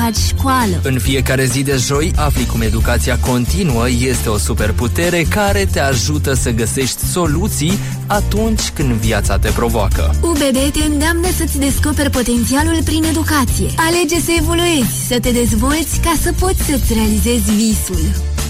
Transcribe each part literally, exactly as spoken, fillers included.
faci școală. În fiecare zi de joi afli cum educația continuă este o superputere care te ajută să găsești soluții atunci când viața te provoacă. U B B te îndeamnă să-ți descoperi potențialul prin educație. Alege să evoluezi, să te dezvolți ca să poți să-ți realizezi visul.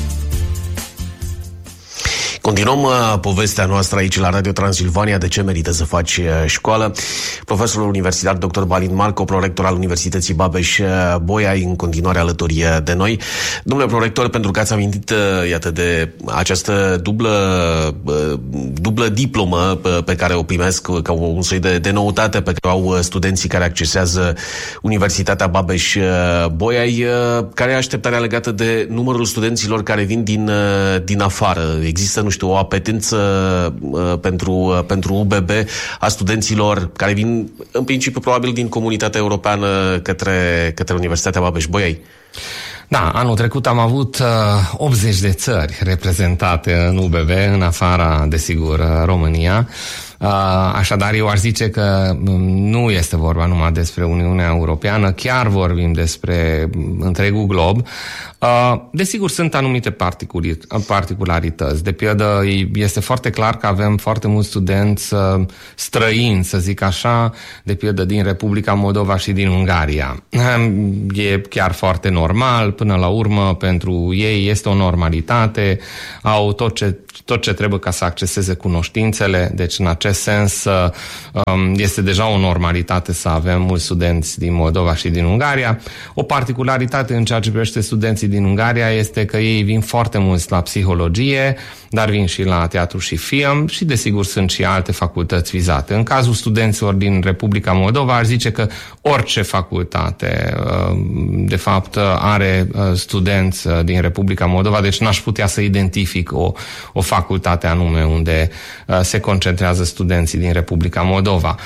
Continuăm uh, povestea noastră aici la Radio Transilvania, de ce merită să faci uh, școală. Profesorul universitar doctor Balint Marco, prorector al Universității Babeș-Bolyai, în continuare alături de noi. Domnule prorector, pentru că ați amintit, uh, iată, de această dublă, uh, dublă diplomă pe care o primesc ca un soi de, de noutate pe care o au studenții care accesează Universitatea Babeș-Bolyai, uh, care e așteptarea legată de numărul studenților care vin din, uh, din afară? Există, nu știu, o apetență uh, pentru, uh, pentru U B B a studenților care vin, în principiu, probabil din comunitatea europeană către, către Universitatea Babeș-Bolyai? Da, anul trecut am avut uh, optzeci de țări reprezentate în U B B, în afara, desigur, România. Uh, așadar, eu aș zice că nu este vorba numai despre Uniunea Europeană, chiar vorbim despre întregul glob. Uh, desigur, sunt anumite particularități. De pildă, este foarte clar că avem foarte mulți studenți uh, străini, să zic așa, de pildă din Republica Moldova și din Ungaria. E chiar foarte normal, până la urmă, pentru ei este o normalitate, au tot ce, tot ce trebuie ca să acceseze cunoștințele, deci în acest sens este deja o normalitate să avem mulți studenți din Moldova și din Ungaria. O particularitate în ceea ce privește studenții din Ungaria este că ei vin foarte mulți la psihologie, dar vin și la teatru și film și desigur sunt și alte facultăți vizate. În cazul studenților din Republica Moldova aș zice că orice facultate de fapt are studenți din Republica Moldova, deci n-aș putea să identific o, o facultate anume unde se concentrează studenții din Republica Moldova.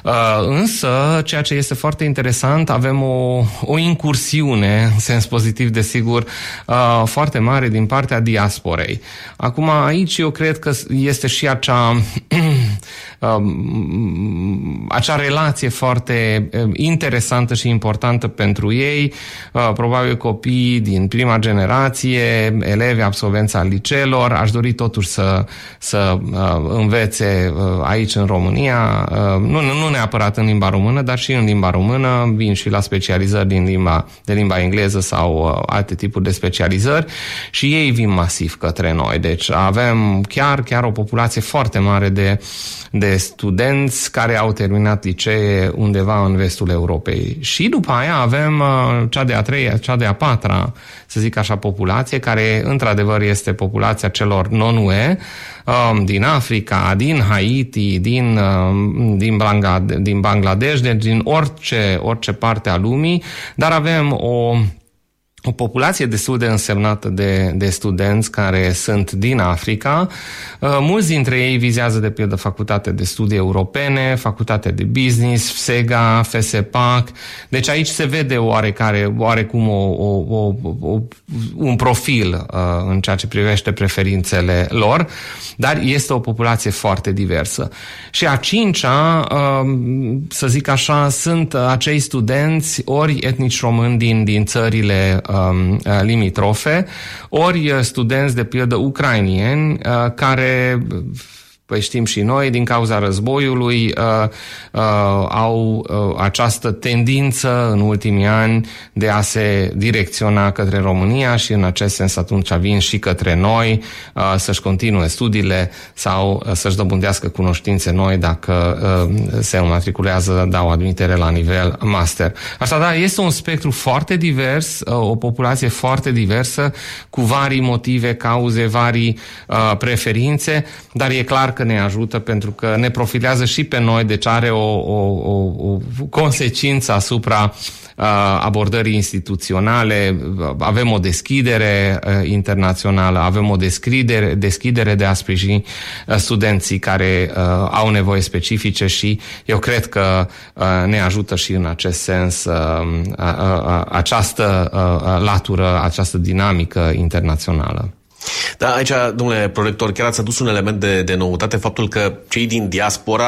Însă, ceea ce este foarte interesant, avem o, o incursiune, în sens pozitiv desigur, foarte mare din partea diasporei. Acum, aici eu cred că este și acea acea relație foarte interesantă și importantă pentru ei, probabil copii din prima generație, elevi absolvenți al liceelor, aș dori totuși să, să învețe aici în România, nu, nu neapărat în limba română, dar și în limba română, vin și la specializări din limba, de limba engleză sau alte tipuri de specializări și ei vin masiv către noi. Deci avem chiar, chiar o populație foarte mare de, de studenți care au terminat licee undeva în vestul Europei. Și după aia avem cea de a treia, cea de a patra, să zic așa, populație, care într-adevăr este populația celor non-U E, din Africa, din Haiti, din, din, Bangladesh, din Bangladesh, deci din orice, orice parte a lumii, dar avem o o populație destul de însemnată de, de studenți care sunt din Africa. Mulți dintre ei vizează de pildă facultate de studii europene, facultate de business, F S E G A, F S P A C. Deci aici se vede oarecare, oarecum o, o, o, o, un profil uh, în ceea ce privește preferințele lor, dar este o populație foarte diversă. Și a cincea, uh, să zic așa, sunt acei studenți ori etnici români din, din țările Um, limitrofe, ori studenți de pildă ucrainieni uh, care, păi știm și noi, din cauza războiului uh, uh, au uh, această tendință în ultimii ani de a se direcționa către România și în acest sens atunci vin și către noi uh, să-și continue studiile sau uh, să-și dobândească cunoștințe noi dacă uh, se înmatriculează, dau admitere la nivel master. Așadar, este un spectru foarte divers, uh, o populație foarte diversă, cu varii motive, cauze, varii uh, preferințe, dar e clar că ne ajută pentru că ne profilează și pe noi, deci are o, o, o, o consecință asupra uh, abordării instituționale, avem o deschidere uh, internațională, avem o deschidere, deschidere de a sprijini uh, studenții care uh, au nevoi specifice și eu cred că uh, ne ajută și în acest sens uh, uh, uh, această uh, latură, această dinamică internațională. Da, aici, domnule prorector, chiar ați adus un element de, de noutate, faptul că cei din diaspora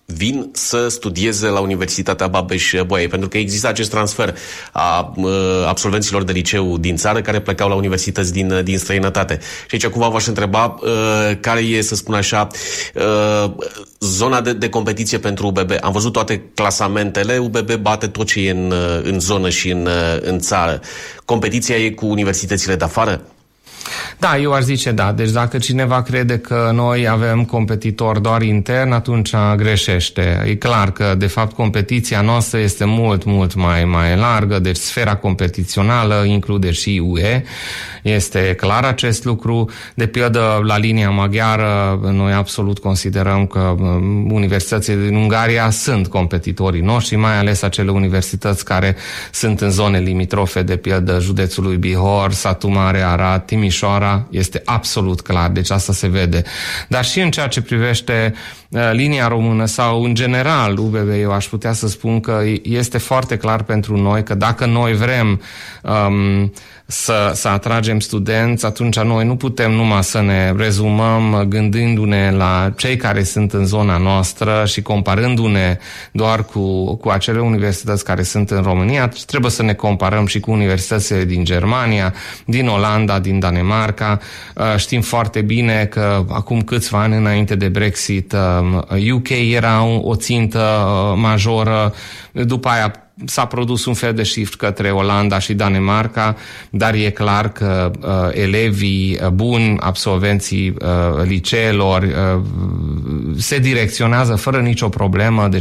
vin să studieze la Universitatea Babeș-Bolyai, pentru că exista acest transfer a uh, absolvenților de liceu din țară care plecau la universități din, din străinătate. Și aici cumva v-aș întreba uh, care e, să spun așa, uh, zona de, de competiție pentru U B B. Am văzut toate clasamentele, U B B bate tot ce e în, în zonă și în, în țară. Competiția e cu universitățile de afară? Da, eu aș zice da. Deci dacă cineva crede că noi avem competitori doar intern, atunci greșește. E clar că, de fapt, competiția noastră este mult, mult mai, mai largă, deci sfera competițională include și U E. Este clar acest lucru. De pildă, la linia maghiară, noi absolut considerăm că universitățile din Ungaria sunt competitorii noștri, mai ales acele universități care sunt în zone limitrofe, de pildă județului Bihor, Satu Mare, Arad, Timișoara. Este absolut clar, deci asta se vede. Dar și în ceea ce privește uh, linia română sau în general U B B, eu aș putea să spun că este foarte clar pentru noi că dacă noi vrem um, să, să atragem studenți, atunci noi nu putem numai să ne rezumăm gândindu-ne la cei care sunt în zona noastră și comparându-ne doar cu, cu acele universități care sunt în România. Trebuie să ne comparăm și cu universitățile din Germania, din Olanda, din Danemarca. Știm foarte bine că acum câțiva ani înainte de Brexit U K era o țintă majoră, după aia s-a produs un fel de shift către Olanda și Danemarca, dar e clar că uh, elevii buni, absolvenții uh, liceelor, uh, se direcționează fără nicio problemă, deci